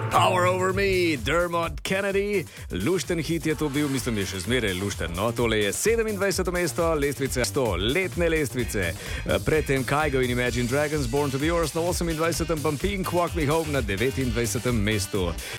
Power Over Me, Dermot Kennedy. Lušten hit je to bil, mislim, je še zmeraj lušten. No, tole je 27. mesto lestvice, 100-letne lestvice. Predtem Kygo in Imagine Dragons, Born to be Yours na 28. pa Pink, Walk Me Home na 29. mestu.